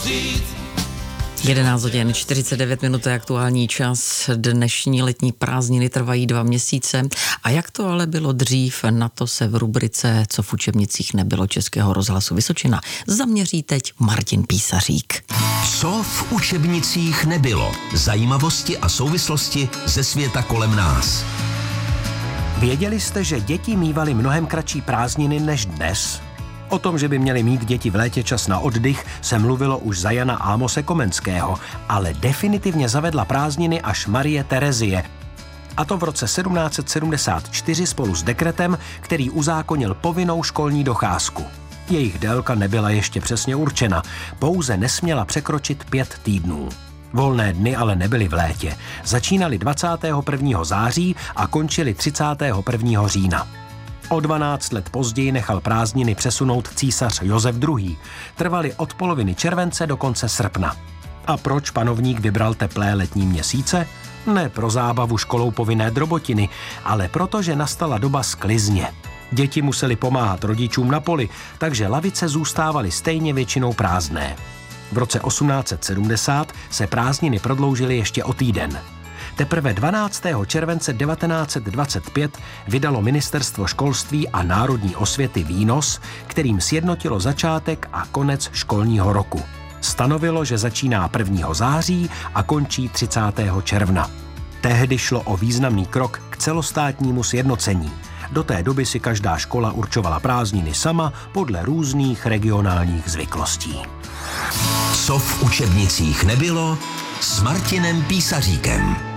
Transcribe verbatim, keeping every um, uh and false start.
říct. jedenáct hodin čtyřicet devět minut je aktuální čas. Dnešní letní prázdniny trvají dva měsíce. A jak to ale bylo dřív, na to se v rubrice Co v učebnicích nebylo Českého rozhlasu Vysočina zaměří teď Martin Písařík. Co v učebnicích nebylo? Zajímavosti a souvislosti ze světa kolem nás. Věděli jste, že děti mívaly mnohem kratší prázdniny než dnes? O tom, že by měli mít děti v létě čas na oddych, se mluvilo už za Jana Ámose Komenského, ale definitivně zavedla prázdniny až Marie Terezie. A to v roce sedmnáct set sedmdesát čtyři spolu s dekretem, který uzákonil povinnou školní docházku. Jejich délka nebyla ještě přesně určena, pouze nesměla překročit pět týdnů. Volné dny ale nebyly v létě. Začínaly dvacátého prvního září a končily třicátého prvního října. O dvanáct let později nechal prázdniny přesunout císař Josef druhý. Trvaly od poloviny července do konce srpna. A proč panovník vybral teplé letní měsíce? Ne pro zábavu školou povinné drobotiny, ale protože nastala doba sklizně. Děti museli pomáhat rodičům na poli, takže lavice zůstávaly stejně většinou prázdné. V roce osmnáct set sedmdesát se prázdniny prodloužily ještě o týden. Teprve dvanáctého července devatenáct set dvacet pět vydalo Ministerstvo školství a národní osvěty výnos, kterým sjednotilo začátek a konec školního roku. Stanovilo, že začíná prvního září a končí třicátého června. Tehdy šlo o významný krok k celostátnímu sjednocení. Do té doby si každá škola určovala prázdniny sama podle různých regionálních zvyklostí. Co v učebnicích nebylo s Martinem Písaříkem.